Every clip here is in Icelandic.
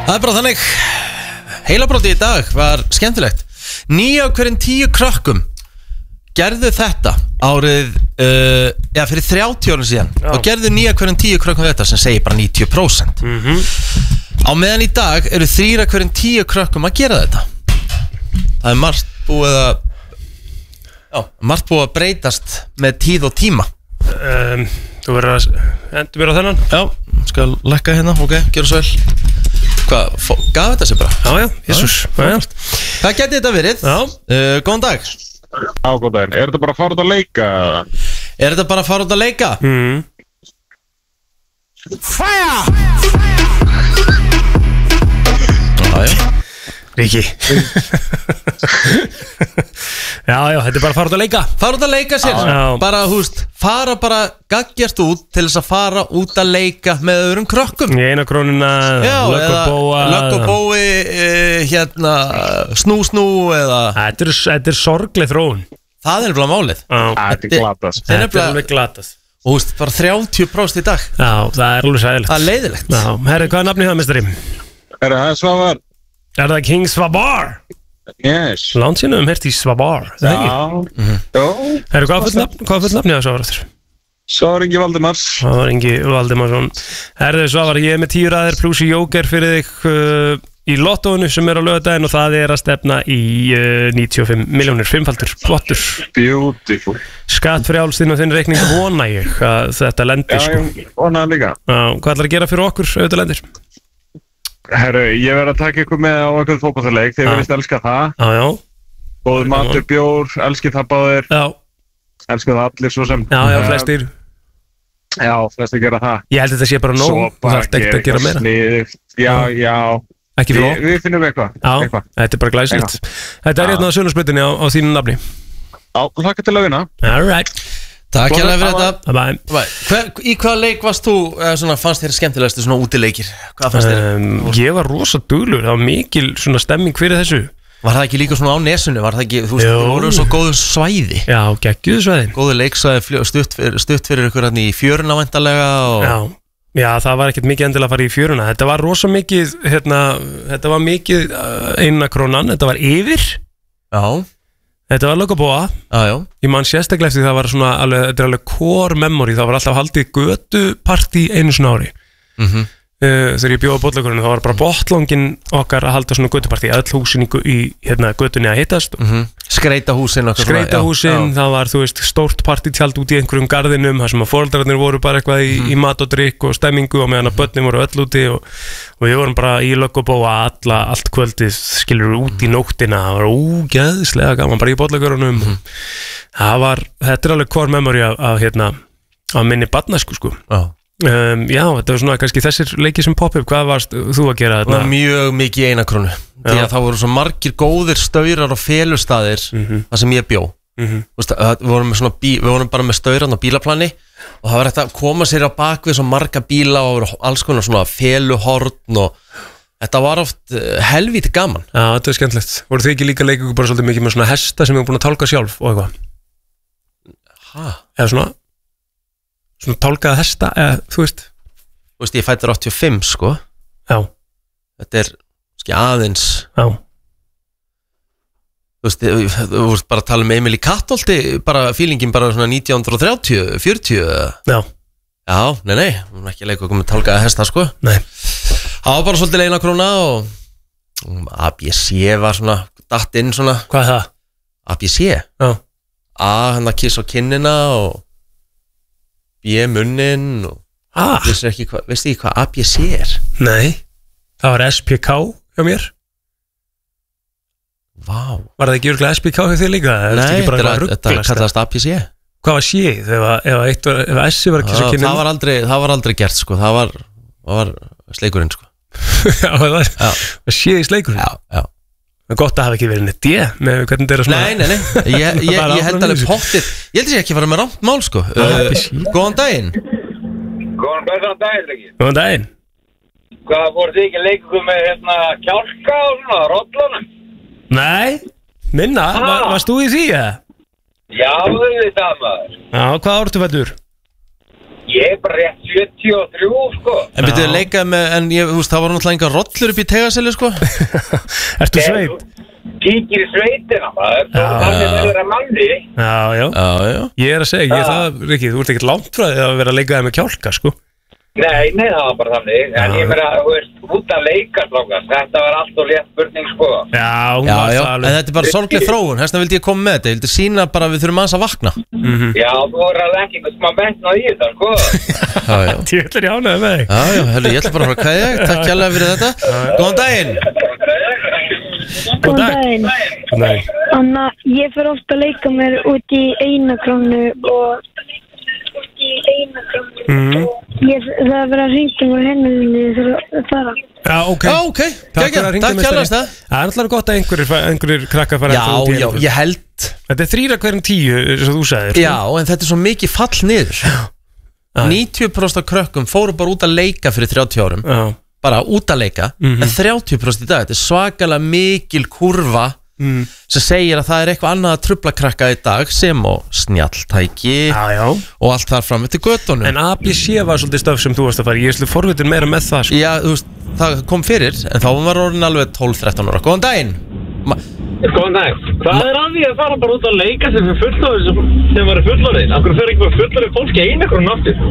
Það bara þannig. Heilabrótið í dag var skemmtilegt. 9 af hverjum 10 krökkum gerðu þetta árið fyrir 30 árum síðan. Og gerðu 9 af hverjum 10 krökkum þetta, sem segir bara 90%. Á meðan í dag eru 3 af hverjum 10 krökkum að gera þetta. Það er margt búið að breytast með tíð og tíma. Þú verður að endur mér á þennan. Já, skal lækka hérna, ok, gjör svo vel. Hvað, gaf þetta sér bara? Já, jésús. Hvað geti þetta verið? Góðan dag. Já, góðan daginn. Er þetta bara að fara út að leika? Er þetta bara að fara út að leika? Fire! Já. Riki. Já, þetta er bara að fara út að leika. Fara út að leika sér. Bara, fara bara gaggjast út til þess að fara út að leika með öðrum krökkum. Í 1 krónuna, lögg og bói, snú eða. Þetta er sorgleg þróun. Það er bara málið. Þetta er glatast. Þetta er alveg glatast. Og bara 30% í dag. Já, það er alveg sæðilegt. Það er leiðilegt. Já, herri, hvað er nafnið það, mestari? Það Svavar. Er það King Svabar? Yes. Landsinu herti í Svabar. Já. Herri, hvað er full nafnið það, Svavar aftur? Svavar Ingi Valdimars. Svavar Ingi Valdimarsson. Herri, Svavar, ég er með 10 raðir pluss í jóker fyrir þig í lottóinu sem er á laugardaginn og það er að stefna í 95 milljónir, 5-faldur, flottur. Beautiful. Skattfrjálstinn og þinn reikning vona ég að þetta lendir, sko. Já, ég vonaði líka. Já, hvað ætlar að gera fyrir okkur auðvitað lendir? Herru, ég verð að taka ykkur með á okkur fótboltaleik, þið verðist elska það. Já. Góður matur, bjór, elski það báðir. Já. Elski það allir svo sem. Já, flestir. Já, flestir gera það. Ég held þetta sé bara nóg, það er ekkert að gera meira. Já. Ekki fyrir okkur. Við finnum eitthvað. Já, þetta er bara glæsilegt. Þetta er hérna á Sölursbrautinni á þínu nafni. Já, hlakka til að vinna. All right. Takk hérlega fyrir þetta. Bye. Í hvaða leik varst þú, fannst þér skemmtilegastu svona útileikir? Hvað fannst þér? Ég var rosa duglur, það var mikil svona stemming fyrir þessu. Var það ekki líka svona á nesunu? Var það ekki, þú veist, það voru svo góðu svæði? Já, geggjuðu svæði. Góðu leiksvæði, stutt fyrir ykkur hérna í fjöruna væntanlega og... Já, það var ekkert mikið endilega að fara í fjöruna. Þetta var rosa mikið, þetta var mikið 1 krónan, þetta var yfir. Já. Þetta var lögabóa. Já. Ég man sérstaklega eftir það var svona alveg, þetta er alveg core memory, það var alltaf haldið götupartí einu svona ári. Þegar ég bjóði á Bollagörunum, þá var bara botlangin okkar að halda svona götupartí, öll húsin í götunni að hittast. Skreitahúsin, það var, þú veist, stórt partítjald út í einhverjum garðinum, þar sem að foreldrarnir voru bara eitthvað í mat og drikk og stemmingu og meðan að börnin voru öll úti og við vorum bara í löggubóa allt kvöldið, skilur út í nóttina, það var ógeðslega gaman bara í Bollagörunum. Þetta er alveg core memory af minni barnæsku, sko. Já, þetta var svona kannski þessir leikir sem pop-up. Hvað varst þú að gera þarna? Það var mjög mikið í 1 krónu. Því að það voru svo margir góðir staurar og felustaðir þar sem ég bjó. Við vorum bara með stauran og bílaplani og það var hægt að koma sér á bakvið svo marga bíla og alls konar svona feluhorn og þetta var oft helvíti gaman. Já, þetta er skemmtilegt. Voru þið ekki líka að leika ykkur bara svolítið mikið með svona hesta sem við erum búin að tálka sjálf og eitthvað? Eða svona tálkaða hesta, eða, þú veist. Þú veist, ég fættur 85, sko. Já. Þetta er, aðeins. Já. Þú veist, þú veist bara að tala um Emil í Kattholti, bara feelingin bara svona 1930, 40. Já. Já, nei, hún er ekki að leika okkur með tálkaða hesta, sko. Nei. Það var bara svolítið 1 króna og ABC var svona, datt inn svona. Hvað er það? ABC. Já. Hann að kiss á kinnina og B munnin og veistu ekki hvað ABC er? Nei, það var SPK hjá mér. Vá. Var það ekki örgulega SPK hjá þér líka? Nei, þetta kallast ABC. Hvað var sé? Ef S var að kissa kynnin? Það var aldrei gert, sko. Það var sleikurinn, sko. Já, það var sé í sleikurinn? Já. Það er gott að hafa ekki verið neitt með hvernig þetta er að svona. Nei, ég held alveg pottið. Ég held að ég ekki fara með rámt mál, sko. Góðan daginn. Góðan daginn, Riki. Góðan daginn. Hvað, voru þið ekki að leika ykkur með kjálka og svona, rollunum? Nei, minna, varst þú í því, eða? Já, þau veit það, maður. Já, hvað ártu fættur? Ég bara rétt 73, sko. En byrjuðu leikað með, en ég, þú veist, það var náttúrulega enga rollur upp í Tegaseli, sko. Ertu sveit? Kíkir í sveitina, maður. Þannig verður að manni. Já. Ég að segja, það, Rikki, þú ert ekkert langt frá því að vera að leika það með kjálka, sko. Nei, það var bara þannig. En ég meina, þú veist, út að leika, slókast. Þetta var alltaf létt spurning, sko. Já, en þetta er bara sorgleg þróun. Þess vegna vildi ég koma með þetta. Ég vildi sína bara að við þurfum aðeins að vakna. Já, þú voru að leggja einhvers maður metnað í þetta, sko. Ég ætla í ánægði með þig. Já, hörru, ég ætla bara að fara að kveðja. Takk kærlega fyrir þetta. Góðan daginn. Góðan daginn. Anna, ég fer ofta að leika mér út í 1 krónu og það er verið að hringja mér henni þegar að fara. Já, ok. Takk kærlega það. Það er alltaf gott að einhverjir krakkar fara út í henni. Já, ég held. Þetta er 3 af hverjum 10, eins og þú sagðir. Já, en þetta er svo mikið fall niður. 90% af krökkum fóru bara út að leika fyrir 30 árum. Bara út að leika. En 30% í dag, þetta er svakalega mikil kurva sem segir að það er eitthvað annað að trufla krakka í dag sem og snjalltæki og allt þar fram eftir göttunum. En ABC var svolítið stöf sem þú varst að fara. Ég er svolítið forvitin meira með það, sko. Já, þú veist, það kom fyrir, en þá var orðin alveg 12-13 ára. Góðan daginn. Góðan daginn. Hvað er að því að fara bara út að leika sem fullorðin sem var fullorðin? Af hverju fer ekki bara fullorðin fólki 1 krónu aftur?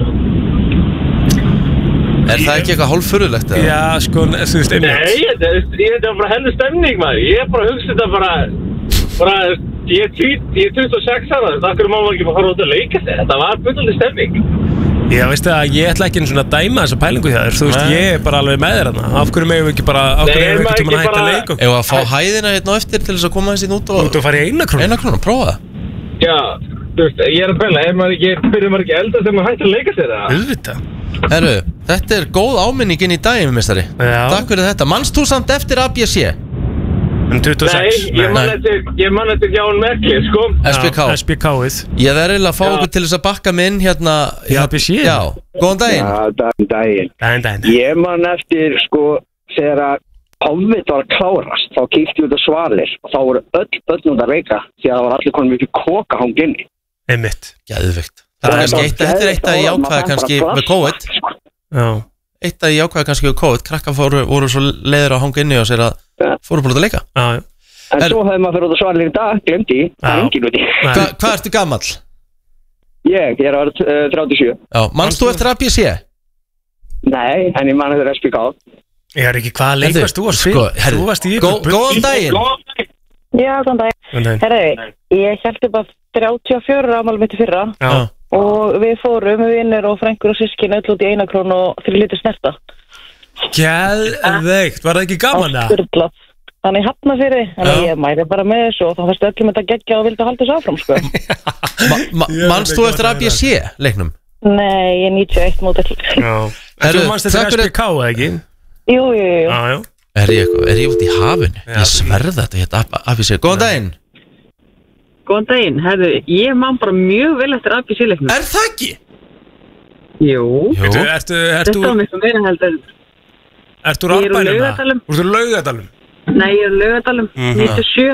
Er það ekki eitthvað hálffurðulegt? Já, sko, þú veist, einmitt. Nei, þetta var bara heldur stemning, maður. Ég er bara að hugsa þetta bara, ég er 26 ára, það hverju má maður ekki bara fara út að leika þetta. Þetta var fullorðin stemning. Já, veistu að ég ætla ekki einu svona að dæma þessa pælingu hjá þér. Þú veist, ég er bara alveg með þér þarna. Af hverju megum við ekki bara, af hverju megum við ekki tíma að hætta að leika? Ef að fá hæðina hérna eftir til þess að koma þessi út og fara í 1 krónu. 1 krónu, prófa það. Já, þú veist, ég er að pæla, byrjum maður ekki elda sem maður hætta að leika sér það? Auðvitað. Herru, þetta er góð áminningin í daginn, mistari. Takk fyrir þetta. Manst þú samt eftir ABC? 26. Nei, ég man eftir Ján Merkli, sko. SBK-ið. Ég verður eiginlega að fá okkur til þess að bakka mig inn hérna í ABC? Já, góðan daginn. Já, daginn. Ég man eftir, sko, þegar að Hálfvit var að klárast, þá kíkti við út á Svalir og þá voru öll út að reika því að það var allir konum mikið koka hang inni. Einmitt. Geðveikt. Þetta er eitt að jákvæða kannski með COVID. Já. Eitt að jákvæða kannski með COVID. Krakka voru svo leiður að hanga inni og sér að fóru bara út að leika. Já. En svo hefði maður fyrir út á Svalir í dag, glemdi, það er engin út í. Hvað ertu gamall? Ég er að vera 37. Já, manst þú eftir ABC? Nei, en ég man eftir SBK. Ég er ekki hvað leikast þú varst fyrir. Þú varst í ykkur. Góðan daginn. Já, góðan daginn. Herri, ég held upp að 34 afmæli mitt í fyrra. Já. Og við fórum með vinnir og frængur og sískin öll út í 1 krónu og 3 litir snerta. Geðveikt, var það ekki gaman það? Þannig Hafnarfirði, þannig ég mæri bara með þessu og þá fannst öllum þetta geggja og vildi halda þessu áfram, sko. Manst þú eftir ABC leiknum? Nei, ég er 91 módel. Já. Þú manst eftir SBK, eða ekki? Jú. Já. Er ég út í hafinu? Ég sverða þetta hérna ABC. Góðan daginn. Góðan daginn, herðu, ég man bara mjög vel eftir ABC-leiknum. Er það ekki? Jú. Þetta var miklu meira heldur. Ertu úr Árbænum? Úr Laugadalum? Nei, ég er úr Laugadalum, 97.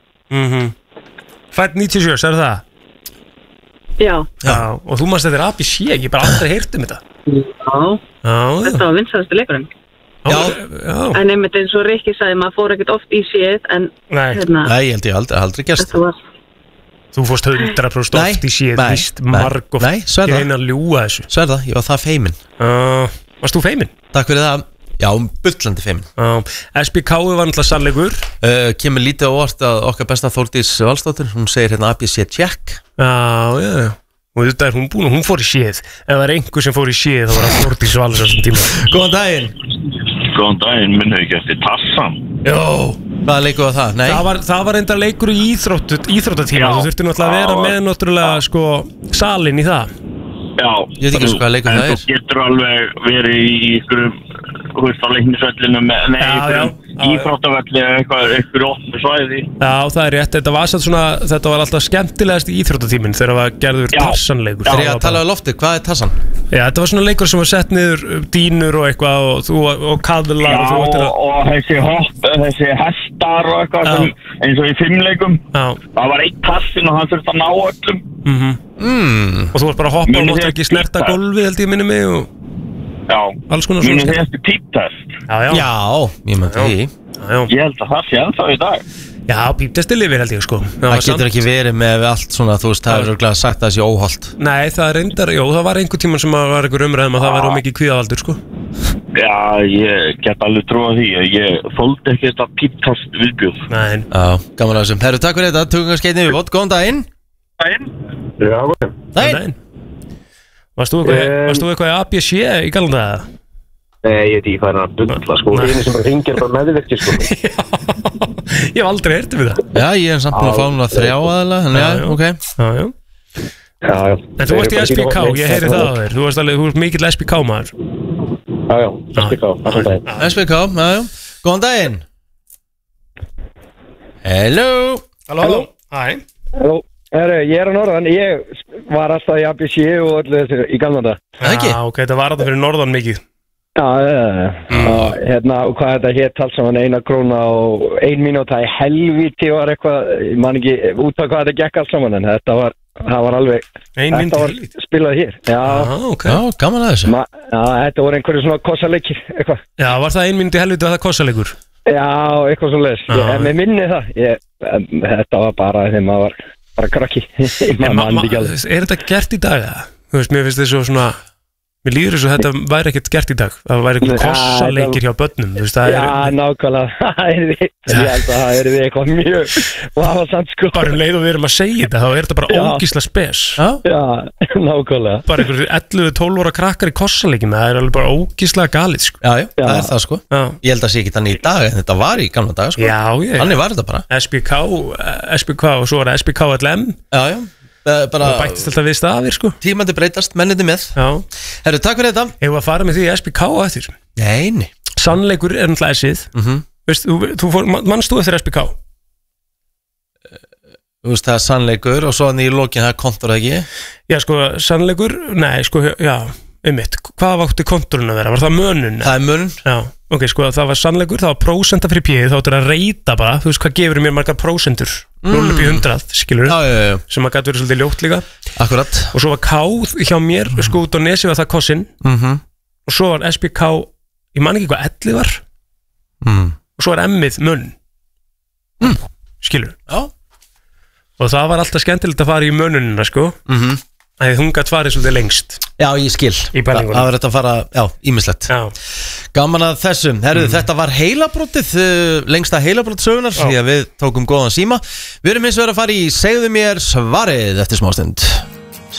Fætt 97, sagði það? Já. Og þú manst eftir ABC, ég hef bara aldrei heyrt um þetta. Já. Þetta var vinsælasti leikurinn. Já. En einmitt eins og Rikki sagði, maður fór ekkert oft í séð, en hérna. Nei, ég held ég aldrei gerst. Þú fórst 100% oft í séð, víst, marg og ég reyna að ljúga þessu. Sverða, ég var það feimin. Varst þú feimin? Takk fyrir það. Já, bullandi feimin. SBK var náttúrulega sannleikur. Kemur lítið á óvart að okkar besta Þórdís Valsdóttir, hún segir hérna ABC check. Já. Og þetta er hún búin og hún fór í séð. Ef það er einhver sem fór í séð þá var það Þórdís Valsdóttir þessum tíma. Góðan daginn. Góðan daginn, minna ekki eftir Tassan. Jó, hvaða leikur var það? Nei. Það var enda leikur í íþróttatíma. Þú þurfti náttúrulega að vera með náttúrulega sko salin í það. Já. Ég veit ekki svo hvaða leikur það er. En þú getur alveg verið í ykkurum, þú veist, á leiknisvellinu með íþróttavelli eða eitthvað opnu svæði. Já, það er rétt. Þetta var alltaf skemmtilegast í íþróttatíminn þegar það var gerður Tassan-leikur. Þegar ég að tala á lofti, hvað er Tassan? Já, þetta var svona leikur sem var sett niður dýnur og eitthvað og kaðlar og þessi hestar og eitthvað eins og í 5 leikum. Það var 1 tassin og hann þurfti að ná öllum. Og þú varst bara að hoppa og máttu ekki snerta gólfi held ég minni mig og alls konar svona. Munið þið eftir píptest? Já, ég myndi því. Ég held að það sé ennþá í dag. Já, píptesti lifir held ég sko. Það getur ekki verið með allt svona, þú veist, það er örugglega sagt að það sé óholt. Nei, það er reyndar, það var einhver tíman sem var einhver umræðum að það var mikið kvíðavaldur sko. Já, ég get alveg trúið því. Ég þoldi ekki þetta píptest viðbjóð. Nei. Já, gaman að þessum. Herru, takk fyrir þetta, tökum kannski einnig við vott, góðan daginn. Já, daginn. Varst þú eitthvað í ABC í galanda eða? Nei, ég veit ekki hvað að bundla sko. Einu sem ringir bara meðvirkir sko. Ég hef aldrei heyrt um það. Já, ég er samt búin að fá núna 3 aðeila. Þannig ok. Já. En þú varst í SPK, ég heyri það á þér. Þú varst mikill SPK maður. Já, SPK. SPK, já. Góðan daginn. Halló. Hæ. Halló. Ég er á norðan, ég var alltaf í ABC og öllu þessu í galanda. Já, ok, þetta var alltaf fyrir norðan mikið. Já, og hvað þetta hétt alls saman 1 króna og 1 mínúta í helvíti var eitthvað, ég man ekki út af hvað þetta gekk alls saman en það var alveg, þetta var spilað hér. Já, ok. Já, gaman að þessu. Já, þetta voru einhverju svona kossaleikir, eitthvað. Já, var það 1 mínúti í helvíti og það kossalegur? Já, eitthvað svona leys, með minni það, þetta var bara þegar maður var bara krakki. Er þetta gert í dag? Þú veist, mér finnst þetta svona mér líður þess að þetta væri ekkert gert í dag það væri eitthvað kossaleikir hjá börnum Já, nákvæmlega ég held að það er eitthvað mjög vafasamt sko bara leið og við erum að segja þetta þá er þetta bara ógísla spes Já, nákvæmlega bara einhverju 11-12 ára krakkar í kossaleikina það er alveg bara ógísla galið sko Já, það er það sko Ég held að sé ekki þannig í dag en þetta var í gamla dag sko Þannig var þetta bara SPK og svo var það SPK LM Já það bættist alltaf við stafir sko Tímandi breytast, mennindi með Herru, takk fyrir þetta Ég var að fara með því SPK á eftir Nei Sannleikur er náttúrulega S-ið Veist, mannst þú eftir SPK? Þú veist, það er sannleikur og svo hann í lokin það er kontur ekki Já, sko, sannleikur, nei, sko, já einmitt, hvað átti konturinn að vera? Var það mönun? Það er mönun Já, ok, sko, það var sannleikur, það var prósenta fyrir píði þá áttur að reyta bara, þú veist hvað gefur mér margar prósentur 0 upp í 100, skilur sem að gæti verið svolítið ljótt líka Akkurat Og svo var K hjá mér, sko út á nesi var það kossin og svo var SPK, ég man ekki hvað 11 var og svo var M-ið munn skilur Já Og það var alltaf skemmtilegt að fara í munnunina, sko Þegar hún gæti farið svolítið lengst Já, ég skil Í pælingunum Það var þetta að fara, já, ímislegt Gaman að þessum Herru, þetta var heilabrótið Lengsta heilabrót sögunar Því að við tókum góðan síma Við erum eins og verið að fara í Segðu mér svarið eftir smástund